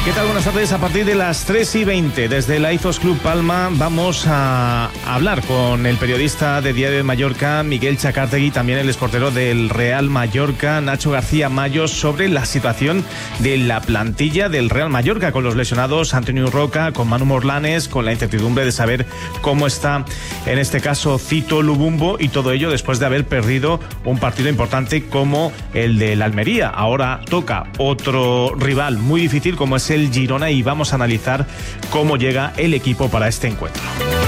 ¿Qué tal? Buenas tardes. A partir de las 3:20 desde el Aizos Club Palma vamos a hablar con el periodista de Diario de Mallorca, Miguel Chacártegui, también el exportero del Real Mallorca, Nacho García Mayo, sobre la situación de la plantilla del Real Mallorca, con los lesionados Antonio Roca, con Manu Morlanes, con la incertidumbre de saber cómo está, en este caso, Cito Lubumbo, y todo ello después de haber perdido un partido importante como el del Almería. Ahora toca otro rival muy difícil como es el Girona, y vamos a analizar cómo llega el equipo para este encuentro.